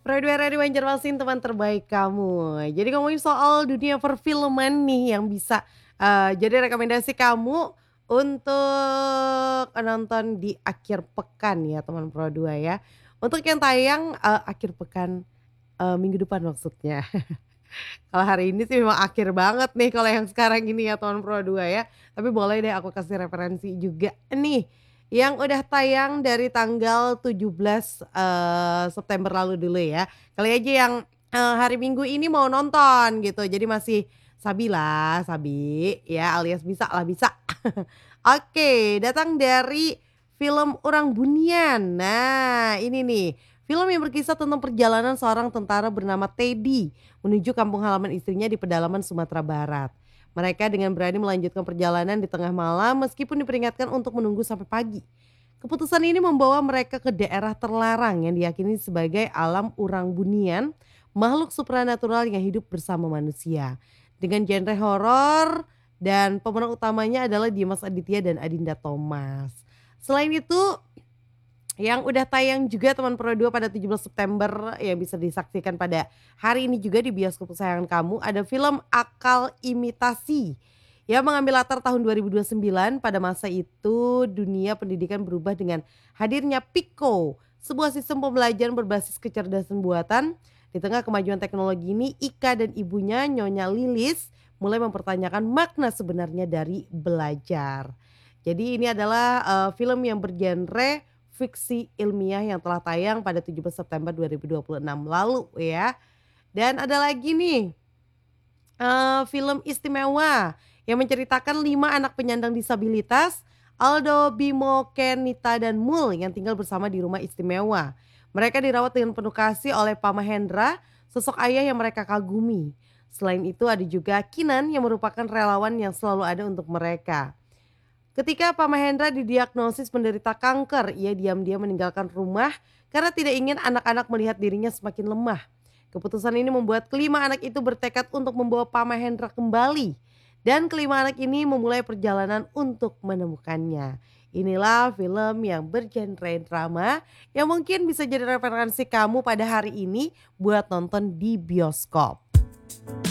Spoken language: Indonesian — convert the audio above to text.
Prodway Radio Banjarmasin teman terbaik kamu. Jadi ngomongin soal dunia perfilman nih yang bisa, jadi rekomendasi kamu untuk nonton di akhir pekan ya teman Pro2 ya. Untuk yang tayang, akhir pekan, minggu depan maksudnya. Kalau hari ini sih memang akhir banget nih kalau yang sekarang ini ya teman Pro2 ya. Tapi boleh deh aku kasih referensi juga nih, yang udah tayang dari tanggal 17, September lalu dulu ya. Kali aja yang, hari Minggu ini mau nonton gitu, jadi masih sabi lah, sabi ya alias bisa lah, bisa. Oke, datang dari film Urang Bunian. Nah, ini nih, film yang berkisah tentang perjalanan seorang tentara bernama Teddy menuju kampung halaman istrinya di pedalaman Sumatera Barat. Mereka dengan berani melanjutkan perjalanan di tengah malam meskipun diperingatkan untuk menunggu sampai pagi. Keputusan ini membawa mereka ke daerah terlarang yang diyakini sebagai alam Urang Bunian, makhluk supranatural yang hidup bersama manusia. Dengan genre horor dan pemeran utamanya adalah Dimas Aditya dan Adinda Thomas. Selain itu, yang udah tayang juga teman Pro2 pada 17 September yang bisa disaksikan pada hari ini juga di bioskop kesayangan kamu, ada film Akal Imitasi yang mengambil latar tahun 2029. Pada masa itu dunia pendidikan berubah dengan hadirnya Pico, sebuah sistem pembelajaran berbasis kecerdasan buatan. Di tengah kemajuan teknologi ini, Ika dan ibunya Nyonya Lilis mulai mempertanyakan makna sebenarnya dari belajar. Jadi ini adalah film yang bergenre fiksi ilmiah yang telah tayang pada 17 September 2026 lalu ya. Dan ada lagi nih, film istimewa yang menceritakan 5 anak penyandang disabilitas, Aldo, Bimo, Ken, Nita, dan Mul yang tinggal bersama di rumah istimewa. Mereka dirawat dengan penuh kasih oleh Pak Mahendra, sosok ayah yang mereka kagumi. Selain itu ada juga Kinan yang merupakan relawan yang selalu ada untuk mereka. Ketika Pak Mahendra didiagnosis menderita kanker, ia diam-diam meninggalkan rumah karena tidak ingin anak-anak melihat dirinya semakin lemah. Keputusan ini membuat kelima anak itu bertekad untuk membawa Pak Mahendra kembali. Dan kelima anak ini memulai perjalanan untuk menemukannya. Inilah film yang bergenre drama yang mungkin bisa jadi referensi kamu pada hari ini buat nonton di bioskop.